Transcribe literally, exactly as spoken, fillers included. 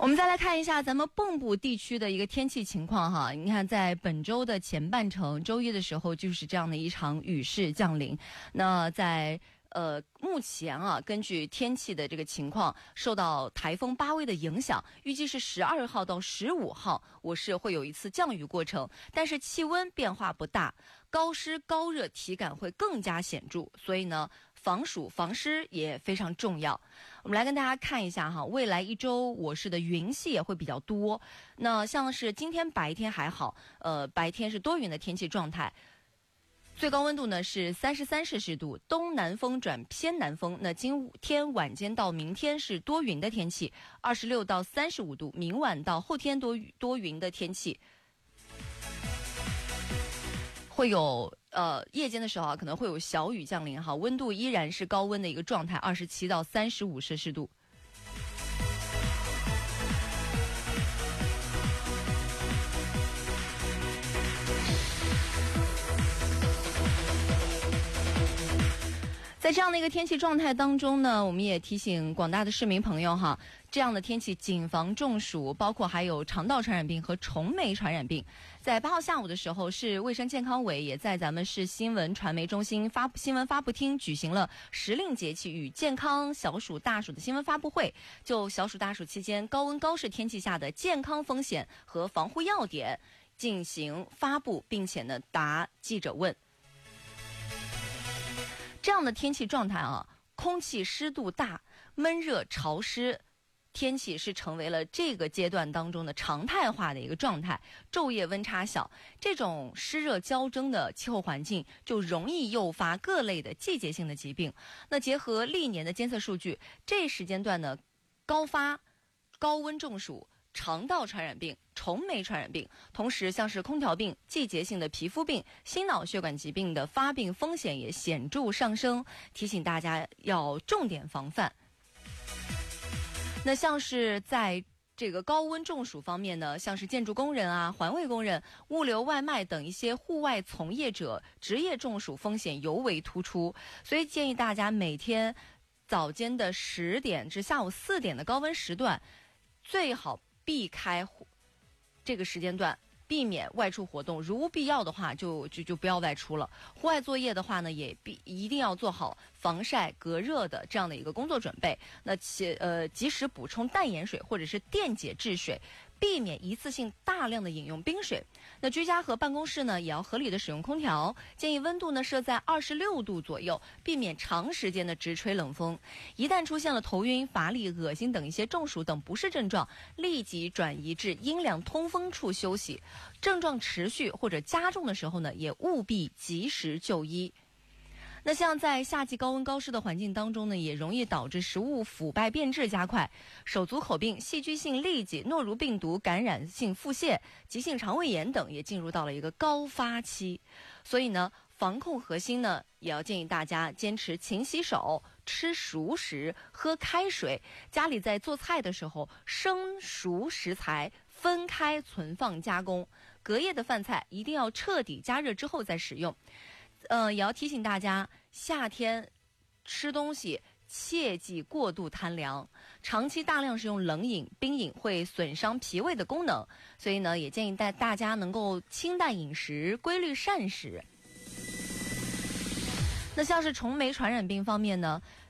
们再来看一下咱们蚌埠地区的一个天气情况哈。你看，在本周的前半程，周一的时候就是这样的一场雨势降临。那在呃，目前啊，根据天气的这个情况，受到台风巴威的影响，预计是十二号到十五号，我市会有一次降雨过程，但是气温变化不大，高湿高热体感会更加显著，所以呢，防暑防湿也非常重要。我们来跟大家看一下哈，未来一周我市的云系也会比较多。那像是今天白天还好，呃，白天是多云的天气状态。最高温度呢是三十三摄氏度，东南风转偏南风。那今天晚间到明天是多云的天气，二十六到三十五度，明晚到后天多多云的天气。会有呃夜间的时候啊，可能会有小雨降临哈，温度依然是高温的一个状态，二十七到三十五摄氏度。在这样的一个天气状态当中呢，我们也提醒广大的市民朋友哈，这样的天气谨防中暑，包括还有肠道传染病和虫媒传染病。在八号下午的时候，市卫生健康委也在咱们市新闻传媒中心发新闻发布厅举行了时令节气与健康小暑大暑的新闻发布会，就小暑大暑期间高温高湿天气下的健康风险和防护要点进行发布，并且呢答记者问。这样的天气状态啊，空气湿度大，闷热潮湿，天气是成为了这个阶段当中的常态化的一个状态，昼夜温差小，这种湿热交争的气候环境就容易诱发各类的季节性的疾病。那结合历年的监测数据，这时间段呢，高发高温中暑、肠道传染病、虫媒传染病，同时像是空调病、季节性的皮肤病、心脑血管疾病的发病风险也显著上升，提醒大家要重点防范。那像是在这个高温中暑方面呢，像是建筑工人啊、环卫工人、物流外卖等一些户外从业者，职业中暑风险尤为突出，所以建议大家每天早间的十点至下午四点的高温时段，最好避开这个时间段，避免外出活动，如无必要的话就就就不要外出了。户外作业的话呢，也必一定要做好防晒隔热的这样的一个工作准备。那且呃及时补充淡盐水或者是电解质水，避免一次性大量的饮用冰水。那居家和办公室呢，也要合理的使用空调，建议温度呢设在二十六度左右，避免长时间的直吹冷风。一旦出现了头晕、乏力、恶心等一些中暑等不适症状，立即转移至阴凉通风处休息。症状持续或者加重的时候呢，也务必及时就医。那像在夏季高温高湿的环境当中呢，也容易导致食物腐败变质加快，手足口病、细菌性痢疾、诺如病毒感染性腹泻、急性肠胃炎等也进入到了一个高发期。所以呢，防控核心呢，也要建议大家坚持勤洗手、吃熟食、喝开水，家里在做菜的时候，生熟食材分开存放加工，隔夜的饭菜一定要彻底加热之后再使用。呃，也要提醒大家，夏天吃东西切忌过度贪凉，长期大量使用冷饮、冰饮会损伤脾胃的功能，所以呢，也建议大大家能够清淡饮食，规律膳食。那像是虫媒传染病方面呢，